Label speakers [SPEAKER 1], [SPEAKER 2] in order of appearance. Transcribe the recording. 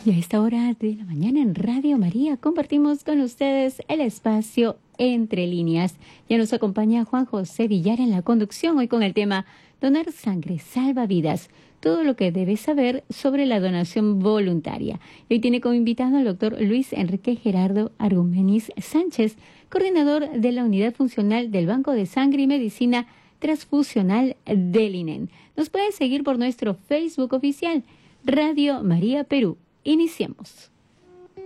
[SPEAKER 1] Y a esta hora de la mañana en Radio María compartimos con ustedes el espacio Entre Líneas. Ya nos acompaña Juan José Villar en la conducción, hoy con el tema Donar sangre salva vidas. Todo lo que debes saber sobre la donación voluntaria. Y hoy tiene como invitado al doctor Luis Enrique Gerardo Argumenis Sánchez, coordinador de la Unidad Funcional del Banco de Sangre y Medicina Transfusional del INEN. Nos pueden seguir por nuestro Facebook oficial, Radio María Perú. Iniciemos.